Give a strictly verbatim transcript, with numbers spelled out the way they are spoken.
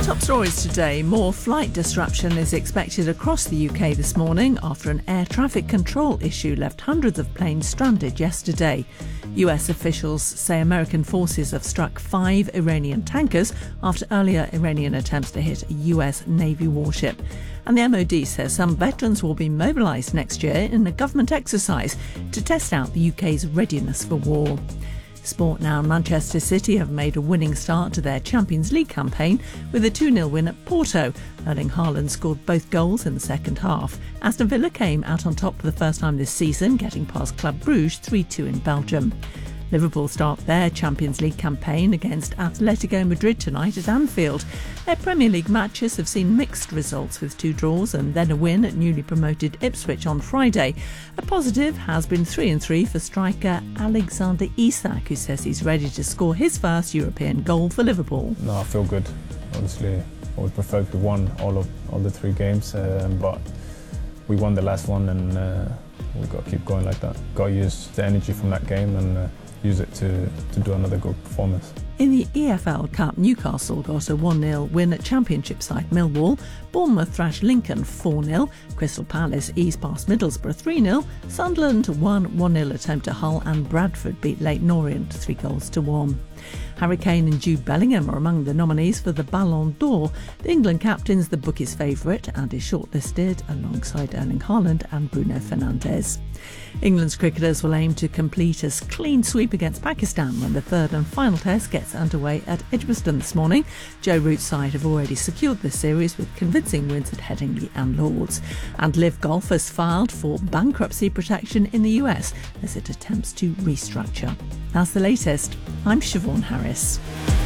Top stories today. More flight disruption is expected across the U K this morning after an air traffic control issue left hundreds of planes stranded yesterday. U S officials say American forces have struck five Iranian tankers after earlier Iranian attempts to hit a U S Navy warship. And the M O D says some veterans will be mobilised next year in a government exercise to test out the U K's readiness for war. Sport now. Manchester City have made a winning start to their Champions League campaign with a two nil win at Porto. Erling Haaland scored both goals in the second half. Aston Villa came out on top for the first time this season, getting past Club Brugge three two in Belgium. Liverpool start their Champions League campaign against Atletico Madrid tonight at Anfield. Their Premier League matches have seen mixed results with two draws and then a win at newly promoted Ipswich on Friday. A positive has been three and three for striker Alexander Isak, who says he's ready to score his first European goal for Liverpool. No, I feel good. Obviously, I would prefer if we won all of all the three games, um, but we won the last one and uh, we've got to keep going like that. Got to use the energy from that game and uh, use it to, to do another good performance. In the E F L Cup, Newcastle got a one nil win at Championship side Millwall. Bournemouth thrashed Lincoln four nil. Crystal Palace eased past Middlesbrough three nil. Sunderland won one nil attempt at Hull, and Bradford beat Leyton Orient three goals to one. Harry Kane and Jude Bellingham are among the nominees for the Ballon d'Or. The England captain's the bookies' favourite and is shortlisted alongside Erling Haaland and Bruno Fernandes. England's cricketers will aim to complete a clean sweep against Pakistan when the third and final test gets underway at Edgbaston this morning. Joe Root's side have already secured this series with convincing wins at Headingley and Lords. And Liv Golf has filed for bankruptcy protection in the U S as it attempts to restructure. That's the latest. I'm Siobhan Harris.